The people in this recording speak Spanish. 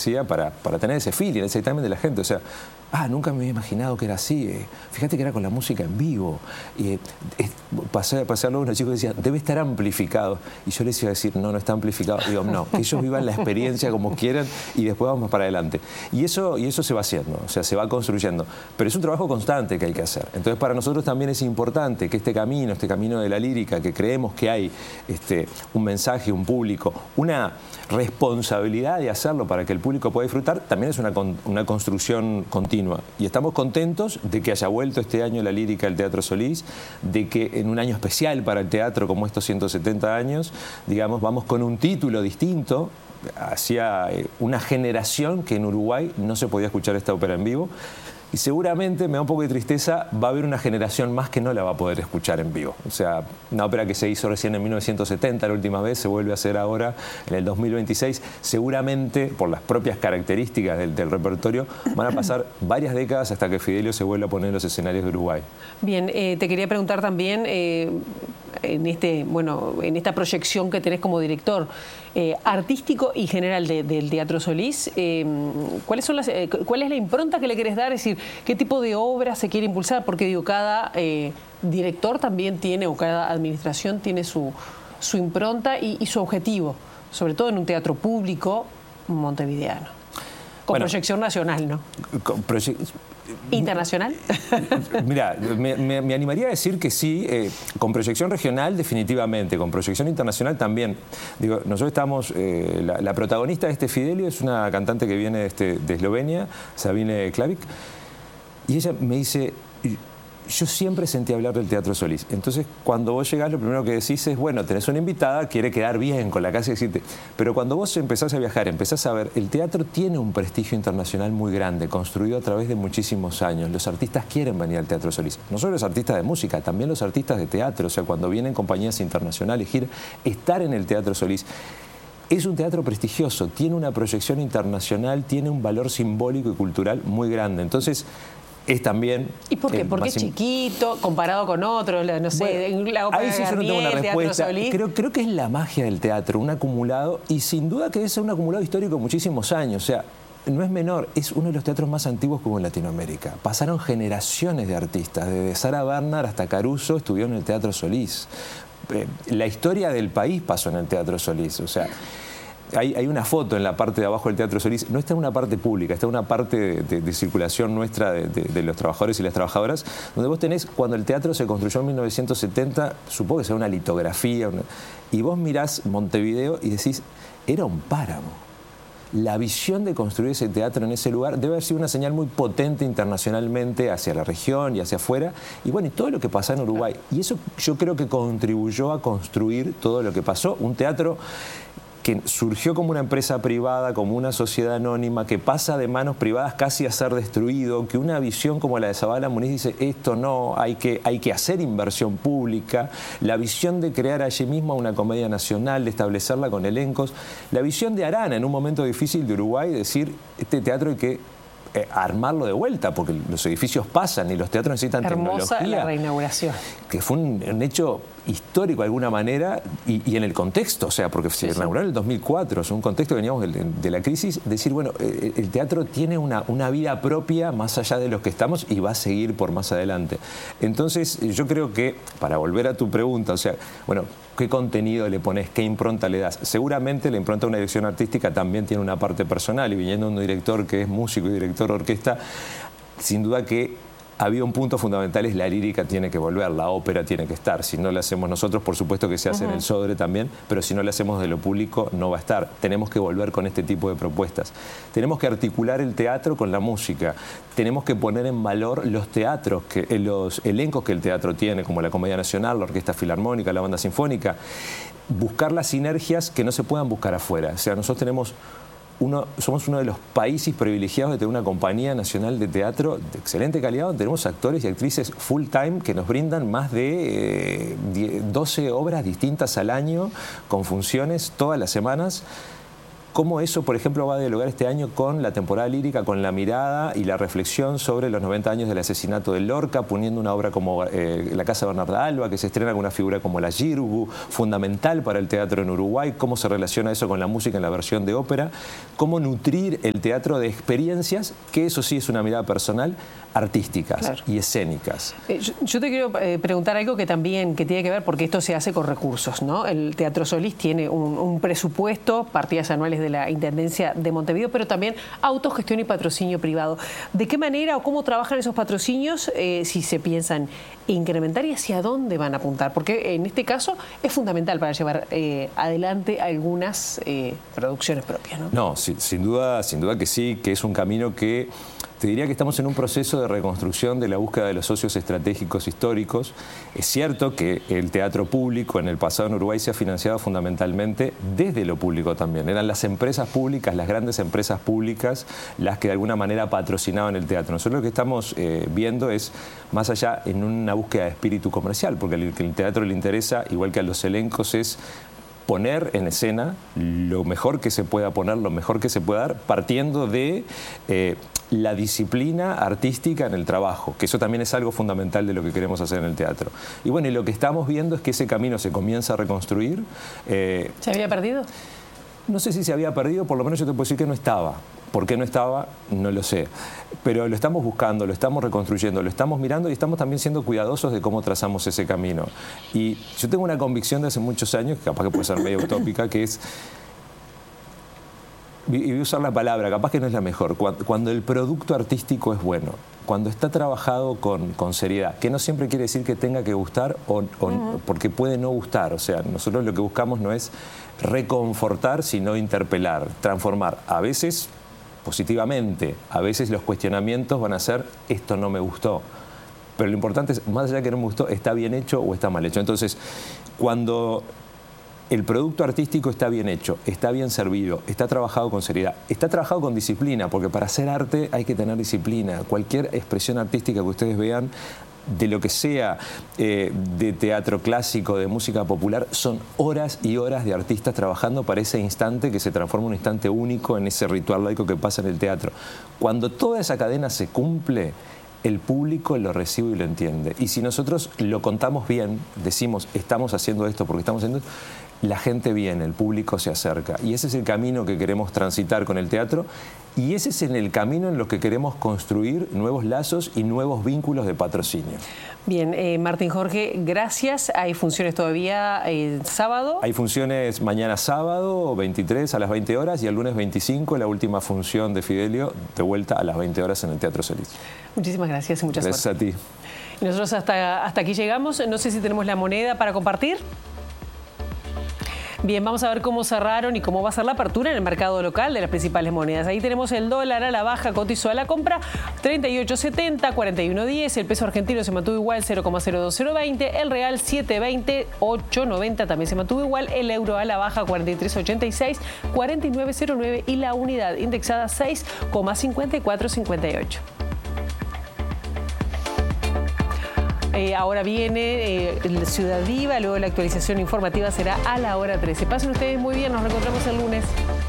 decía, para tener ese feeling, ese timing de la gente. O sea, nunca me había imaginado que era así. Fíjate que era con la música en vivo. Pasé a luego unos chicos que decían, debe estar amplificado. Y yo les iba a decir, no está amplificado. Digo, no, que ellos vivan la experiencia como quieran y después vamos para adelante. Y eso se va haciendo, o sea, se va construyendo. Pero es un trabajo constante que hay que hacer. Entonces, para nosotros también es importante que este camino de la lírica, que creemos que hay un mensaje, un público, una responsabilidad de hacerlo para que el público pueda disfrutar, también es una construcción continua. Y estamos contentos de que haya vuelto este año la lírica al Teatro Solís, de que en un año especial para el teatro como estos 170 años, digamos, vamos con un título distinto hacia una generación que en Uruguay no se podía escuchar esta ópera en vivo. Y seguramente, me da un poco de tristeza, va a haber una generación más que no la va a poder escuchar en vivo. O sea, una ópera que se hizo recién en 1970 la última vez, se vuelve a hacer ahora en el 2026. Seguramente, por las propias características del repertorio, van a pasar varias décadas hasta que Fidelio se vuelva a poner en los escenarios de Uruguay. Bien, te quería preguntar también, en esta proyección que tenés como director artístico y general del Teatro Solís, ¿cuál es la impronta que le querés dar? Es decir, ¿qué tipo de obra se quiere impulsar? Porque digo, cada director también tiene, o cada administración tiene su impronta y su objetivo, sobre todo en un teatro público montevideano. Con proyección nacional, ¿no? ¿Internacional? Mira, me animaría a decir que sí, con proyección regional definitivamente, con proyección internacional también. Digo, nosotros estamos, la protagonista de este Fidelio es una cantante que viene de Eslovenia, Sabine Klavic, y ella me dice, yo siempre sentí hablar del Teatro Solís. Entonces, cuando vos llegás, lo primero que decís es, bueno, tenés una invitada, quiere quedar bien con la casa y decirte. Pero cuando vos empezás a viajar, empezás a ver, el teatro tiene un prestigio internacional muy grande, construido a través de muchísimos años. Los artistas quieren venir al Teatro Solís. No solo los artistas de música, también los artistas de teatro. O sea, cuando vienen compañías internacionales, estar en el Teatro Solís. Es un teatro prestigioso, tiene una proyección internacional, tiene un valor simbólico y cultural muy grande. Entonces, es también... ¿Y por qué? Porque es chiquito, comparado con otros, no sé, bueno, la ópera ahí sí yo no tengo una respuesta. Creo que es la magia del teatro, un acumulado, y sin duda que es un acumulado histórico de muchísimos años. O sea, no es menor, es uno de los teatros más antiguos que hubo en Latinoamérica. Pasaron generaciones de artistas, desde Sara Bernard hasta Caruso estudió en el Teatro Solís. La historia del país pasó en el Teatro Solís, o sea... Hay una foto en la parte de abajo del Teatro Solís, no está en una parte pública, está en una parte de circulación nuestra de los trabajadores y las trabajadoras, donde vos tenés, cuando el teatro se construyó en 1970, supongo que sea una litografía, y vos mirás Montevideo y decís, era un páramo. La visión de construir ese teatro en ese lugar debe haber sido una señal muy potente internacionalmente hacia la región y hacia afuera, y bueno, y todo lo que pasa en Uruguay. Y eso yo creo que contribuyó a construir todo lo que pasó, un teatro que surgió como una empresa privada, como una sociedad anónima, que pasa de manos privadas casi a ser destruido, que una visión como la de Zabala Muniz dice, esto no, hay que hacer inversión pública, la visión de crear allí mismo una comedia nacional, de establecerla con elencos, la visión de Arana en un momento difícil de Uruguay, decir, este teatro hay que armarlo de vuelta, porque los edificios pasan y los teatros necesitan tecnología. Hermosa la reinauguración. Que fue un hecho histórico de alguna manera y en el contexto, o sea, porque se reinauguró en el 2004, es un contexto que veníamos de la crisis, decir, bueno, el teatro tiene una vida propia más allá de los que estamos y va a seguir por más adelante. Entonces, yo creo que, para volver a tu pregunta, o sea, bueno, ¿qué contenido le pones? ¿Qué impronta le das? Seguramente la impronta de una dirección artística también tiene una parte personal, y viniendo un director que es músico y director de orquesta, sin duda que había un punto fundamental, es la lírica tiene que volver, la ópera tiene que estar. Si no la hacemos nosotros, por supuesto que se hace en el Sodre también, pero si no la hacemos de lo público no va a estar. Tenemos que volver con este tipo de propuestas. Tenemos que articular el teatro con la música. Tenemos que poner en valor los teatros, los elencos que el teatro tiene, como la Comedia Nacional, la Orquesta Filarmónica, la Banda Sinfónica. Buscar las sinergias que no se puedan buscar afuera. O sea, nosotros somos uno de los países privilegiados de tener una compañía nacional de teatro de excelente calidad, donde tenemos actores y actrices full time que nos brindan más de 12 obras distintas al año, con funciones todas las semanas. cómo eso, por ejemplo, va a dialogar este año con la temporada lírica, con la mirada y la reflexión sobre los 90 años del asesinato de Lorca, poniendo una obra como La Casa Bernarda Alba, que se estrena con una figura como la Giroux, fundamental para el teatro en Uruguay, cómo se relaciona eso con la música en la versión de ópera, cómo nutrir el teatro de experiencias, que eso sí es una mirada personal, artísticas, claro, y escénicas. Yo te quiero preguntar algo que también que tiene que ver, porque esto se hace con recursos, ¿no? El Teatro Solís tiene un presupuesto, partidas anuales de la Intendencia de Montevideo, pero también autogestión y patrocinio privado. ¿De qué manera o cómo trabajan esos patrocinios, si se piensan incrementar, y hacia dónde van a apuntar? Porque en este caso es fundamental para llevar adelante algunas producciones propias, ¿no? No, sin duda que sí, que es un camino que te diría que estamos en un proceso de reconstrucción de la búsqueda de los socios estratégicos históricos. Es cierto que el teatro público en el pasado en Uruguay se ha financiado fundamentalmente desde lo público también. Eran las empresas públicas, las grandes empresas públicas, las que de alguna manera patrocinaban el teatro. Nosotros lo que estamos viendo es, más allá, en una búsqueda de espíritu comercial, porque el teatro le interesa, igual que a los elencos, es poner en escena lo mejor que se pueda poner, lo mejor que se pueda dar, partiendo de la disciplina artística en el trabajo, que eso también es algo fundamental de lo que queremos hacer en el teatro. Y bueno, y lo que estamos viendo es que ese camino se comienza a reconstruir. ¿Se había perdido? No sé si se había perdido, por lo menos yo te puedo decir que no estaba. ¿Por qué no estaba? No lo sé. Pero lo estamos buscando, lo estamos reconstruyendo, lo estamos mirando y estamos también siendo cuidadosos de cómo trazamos ese camino. Y yo tengo una convicción de hace muchos años, que capaz que puede ser medio utópica, que es, y voy a usar la palabra, capaz que no es la mejor, cuando el producto artístico es bueno, cuando está trabajado con seriedad, que no siempre quiere decir que tenga que gustar porque puede no gustar. O sea, nosotros lo que buscamos no es reconfortar, sino interpelar, transformar. A veces positivamente, a veces los cuestionamientos van a ser, esto no me gustó. Pero lo importante es, más allá de que no me gustó, ¿está bien hecho o está mal hecho? Entonces, cuando el producto artístico está bien hecho, está bien servido, está trabajado con seriedad, está trabajado con disciplina, porque para hacer arte hay que tener disciplina. Cualquier expresión artística que ustedes vean, de lo que sea, de teatro clásico, de música popular, son horas y horas de artistas trabajando para ese instante que se transforma en un instante único en ese ritual laico que pasa en el teatro. Cuando toda esa cadena se cumple, el público lo recibe y lo entiende. Y si nosotros lo contamos bien, decimos, estamos haciendo esto porque estamos haciendo esto, la gente viene, el público se acerca. Y ese es el camino que queremos transitar con el teatro, y ese es el camino en lo que queremos construir nuevos lazos y nuevos vínculos de patrocinio. Bien, Martín Jorge, gracias. ¿Hay funciones todavía sábado? Hay funciones mañana sábado, 23 a las 20 horas, y el lunes 25, la última función de Fidelio, de vuelta a las 20 horas en el Teatro Solís. Muchísimas gracias y mucha suerte. Gracias a ti. Y nosotros hasta aquí llegamos. No sé si tenemos la moneda para compartir. Bien, vamos a ver cómo cerraron y cómo va a ser la apertura en el mercado local de las principales monedas. Ahí tenemos el dólar a la baja, cotizó a la compra 38.70, 41.10. El peso argentino se mantuvo igual, 0,02020. El real 7.20, 8.90 también se mantuvo igual. El euro a la baja, 43.86, 49.09. Y la unidad indexada 6,5458. Ahora viene Ciudad Viva, luego la actualización informativa será a la hora 13. Pasen ustedes muy bien, nos reencontramos el lunes.